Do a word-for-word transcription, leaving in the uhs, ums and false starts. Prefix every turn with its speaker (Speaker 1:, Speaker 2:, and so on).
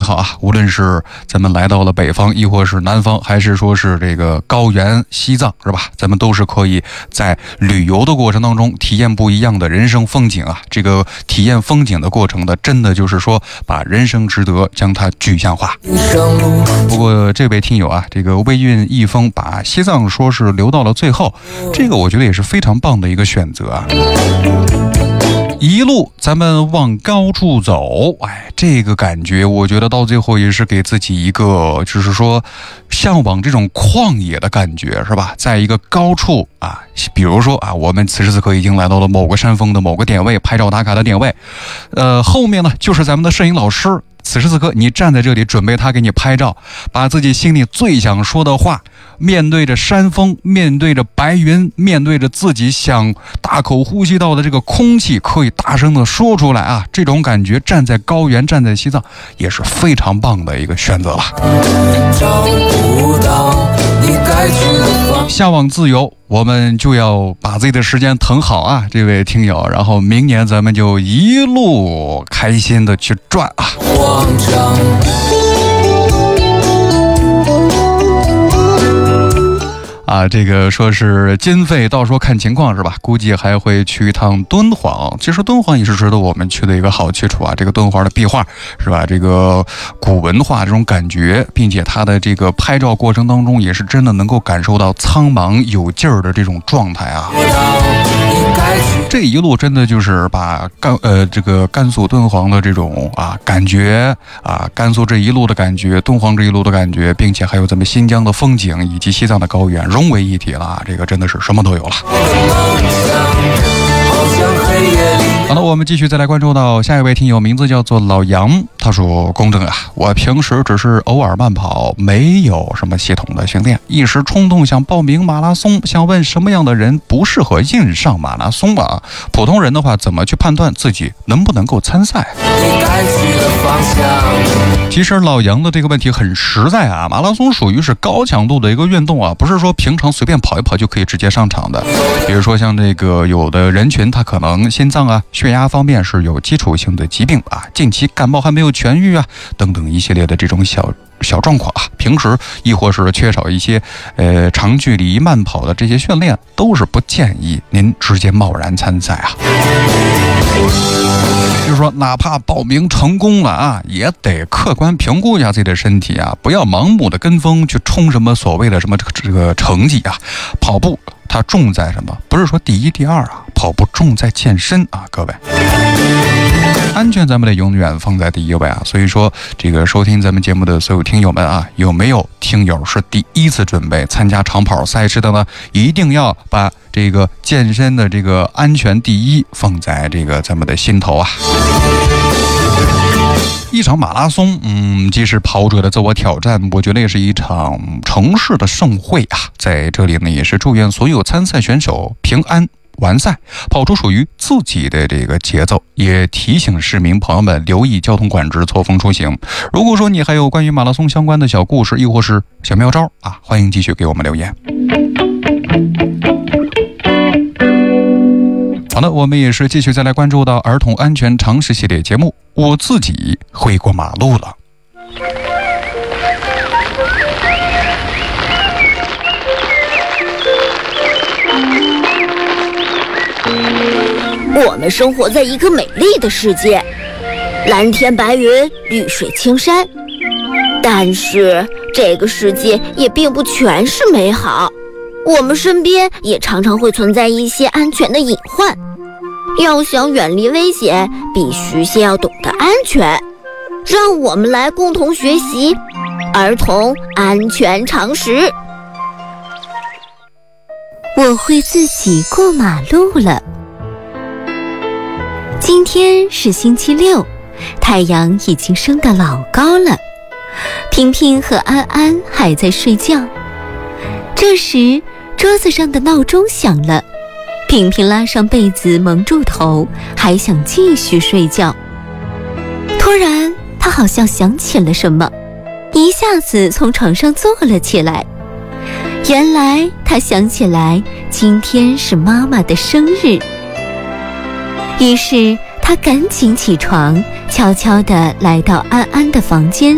Speaker 1: 好啊，无论是咱们来到了北方，亦或是南方，还是说是这个高原西藏，是吧？咱们都是可以在旅游的过程当中体验不一样的人生风景啊。这个体验风景的过程呢，真的就是说把人生值得将它具象化。不过这位听友啊，这个微韵一风把西藏说是留到了最后，这个我觉得也是非常棒的一个选择啊。一路咱们往高处走，哎，这个感觉我觉得到最后也是给自己一个就是说向往这种旷野的感觉，是吧？在一个高处啊，比如说啊，我们此时此刻已经来到了某个山峰的某个点位，拍照打卡的点位，呃，后面呢就是咱们的摄影老师，此时此刻你站在这里准备他给你拍照，把自己心里最想说的话面对着山峰，面对着白云，面对着自己想大口呼吸到的这个空气，可以大声的说出来啊！这种感觉，站在高原，站在西藏，也是非常棒的一个选择了。向往自由，我们就要把自己的时间腾好啊！这位听友，然后明年咱们就一路开心的去转啊！啊，这个说是经费到时候看情况是吧？估计还会去一趟敦煌。其实敦煌也是值得我们去的一个好去处啊。这个敦煌的壁画是吧？这个古文化这种感觉，并且它的这个拍照过程当中也是真的能够感受到苍茫有劲儿的这种状态啊。这一路真的就是把甘呃这个甘肃敦煌的这种啊感觉啊，甘肃这一路的感觉，敦煌这一路的感觉，并且还有咱们新疆的风景以及西藏的高原融为一体了，这个真的是什么都有了。好了，我们继续再来关注到下一位听友，名字叫做老杨。他说：公正啊，我平时只是偶尔慢跑，没有什么系统的训练，一时冲动想报名马拉松，想问什么样的人不适合硬上马拉松啊？普通人的话怎么去判断自己能不能够参赛？其实老杨的这个问题很实在啊，马拉松属于是高强度的一个运动啊，不是说平常随便跑一跑就可以直接上场的。比如说像这个有的人群，他可能心脏啊、血压方面是有基础性的疾病啊，近期感冒还没有痊愈啊，等等一系列的这种小小状况啊，平时亦或是缺少一些呃长距离慢跑的这些训练，都是不建议您直接贸然参赛啊。就是说哪怕报名成功了啊，也得客观评估一下自己的身体啊，不要盲目的跟风去冲什么所谓的什么这个成绩啊。跑步它重在什么？不是说第一第二啊，跑步重在健身啊，各位。安全咱们得永远放在第一位啊，所以说这个收听咱们节目的所有听友们啊，有没有听友是第一次准备参加长跑赛事的呢？一定要把这个健身的这个安全第一放在这个咱们的心头啊。一场马拉松，嗯，既是跑者的自我挑战，我觉得也是一场城市的盛会啊。在这里呢，也是祝愿所有参赛选手平安完赛，跑出属于自己的这个节奏，也提醒市民朋友们留意交通管制，错峰出行。如果说你还有关于马拉松相关的小故事，亦或是小妙招啊，欢迎继续给我们留言。好的，我们也是继续再来关注到儿童安全常识系列节目，我自己会过马路了。
Speaker 2: 我们生活在一个美丽的世界，蓝天白云，绿水青山。但是这个世界也并不全是美好，我们身边也常常会存在一些安全的隐患。要想远离危险，必须先要懂得安全。让我们来共同学习儿童安全常识。
Speaker 3: 我会自己过马路了。今天是星期六，太阳已经升得老高了。平平和安安还在睡觉。这时，桌子上的闹钟响了。平平拉上被子蒙住头，还想继续睡觉。突然，他好像想起了什么，一下子从床上坐了起来。原来他想起来今天是妈妈的生日。于是他赶紧起床，悄悄地来到安安的房间，